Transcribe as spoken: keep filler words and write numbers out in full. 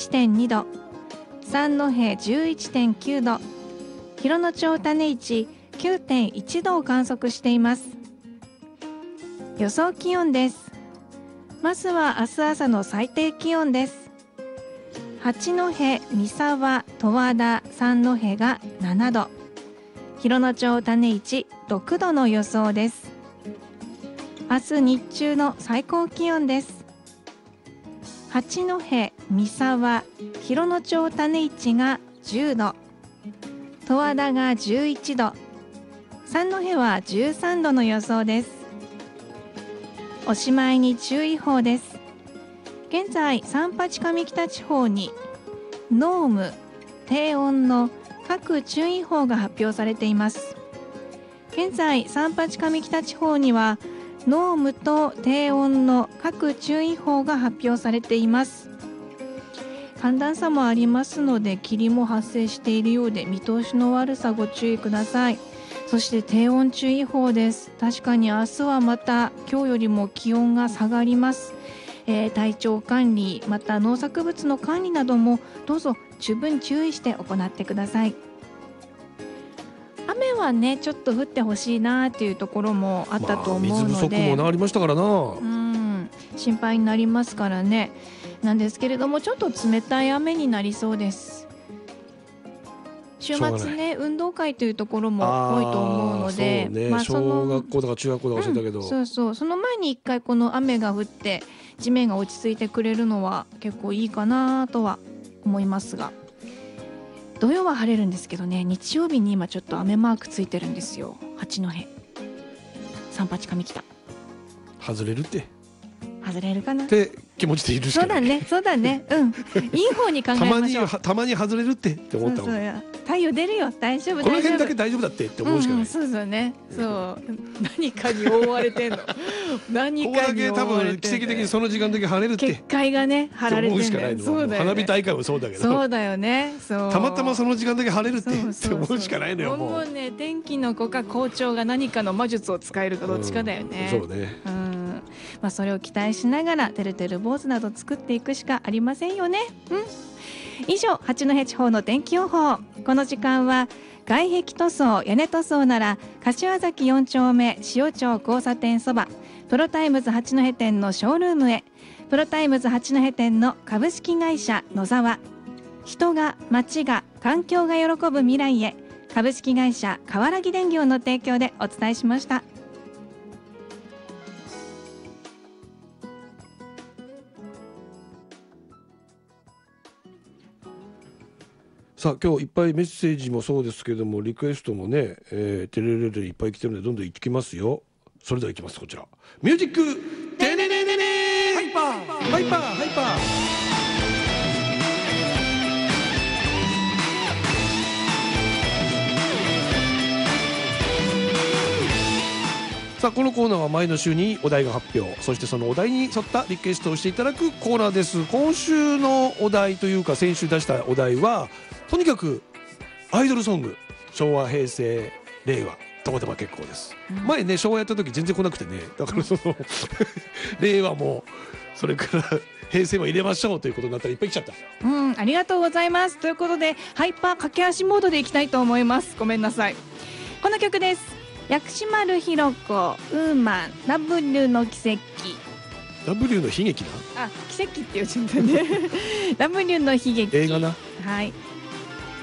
てんにど、三戸 じゅういってんきゅうど、広野町種市 きゅうてんいちどを観測しています。予想気温です。まずは明日朝の最低気温です。八戸、三沢、十和田、三戸がななど、広野町種市ろくどの予想です。明日日中の最高気温です。八戸、三沢、広野町種市がじゅうど、十和田がじゅういちど、三戸はじゅうさんどの予想です。おしまいに注意報です。現在、三八上北地方に濃霧、低温の各注意報が発表されています。現在、三八上北地方には濃霧と低温の各注意報が発表されています。寒暖差もありますので、霧も発生しているようで、見通しの悪さご注意ください。そして低温注意報です。確かに明日はまた今日よりも気温が下がります。えー、体調管理、また農作物の管理などもどうぞ十分注意して行ってください。雨はね、ちょっと降ってほしいなというところもあったと思うので、 まあ、水不足もありましたからな、 うん、心配になりますからね。なんですけれども、ちょっと冷たい雨になりそうです。週末ね、運動会というところも多いと思うので、 そうね、 まあ、その小学校とか中学校とか忘れたけど、 うん、そうそう、その前に一回この雨が降って地面が落ち着いてくれるのは結構いいかなとは思いますが、土曜は晴れるんですけどね、日曜日に今ちょっと雨マークついてるんですよ。八戸、三八上北、 外れるって外れるかなって気持ちでいるしかない。 そうだね、そうだね、うん、いい方に考えましょう。 たまにたまに外れるってって思ったもん。 そうそう、太陽出るよ、大丈夫、 この辺だけ大丈夫だってって思うしかない、うんうん、 そうそうね、そう、何かに覆われてんの何かに覆われてんの、 ここだけ多分奇跡的にその時間だけ晴れるって結界がね張られてんだよ。 そうだよね、花火大会もそうだけど、 そうだよね、そう、 たまたまその時間だけ晴れるってって思うしかないのよ。もうもうね、天気の子か校長が何かの魔術を使えるかどっちかだよね、 うん、そうね、 うん、まあ、それを期待しながらてるてる坊主など作っていくしかありませんよね。うん、以上、八戸地方の天気予報。この時間は外壁塗装、屋根塗装なら柏崎よん丁目塩町交差点そばプロタイムズ八戸店のショールームへ。プロタイムズ八戸店の株式会社野沢、人が街が環境が喜ぶ未来へ、株式会社川原木電業の提供でお伝えしました。 さあ、今日いっぱいメッセージもそうですけども、リクエストもね、えー、テレレレいっぱい来てるのでどんどんいきますよ。それではいきます。こちらミュージックテネネネネハイパーハイパーハイパー。さあ、このコーナーは前の週にお題が発表、そしてそのお題に沿ったリクエストをしていただくコーナーです。今週のお題というか、先週出したお題はとにかくアイドルソング、昭和平成令和どこでも結構です、うん、前ね昭和やった時全然来なくてね、だからその令和もそれから平成も入れましょうということになったらいっぱい来ちゃった。 うん、ありがとうございます。ということでハイパー駆け足モードでいきたいと思います。ごめんなさい。この曲です。薬師丸ひろ子、ウーマン、ダブリューの奇跡。 ダブリューの悲劇な、 あ、奇跡って言っちゃったねダブリューの悲劇、 映画な。 はい、